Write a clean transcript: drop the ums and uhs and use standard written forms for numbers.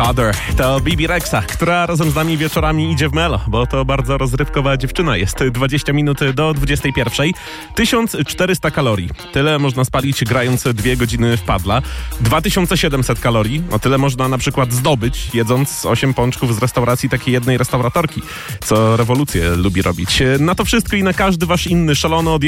Harder to Bibi Rexha, która razem z nami wieczorami idzie w melo, bo to bardzo rozrywkowa dziewczyna jest. 20 minut do 21. 1400 kalorii. Tyle można spalić grając 2 godziny w padla. 2700 kalorii. O tyle można na przykład zdobyć, jedząc 8 pączków z restauracji takiej jednej restauratorki, co rewolucję lubi robić. Na to wszystko i na każdy wasz inny szalony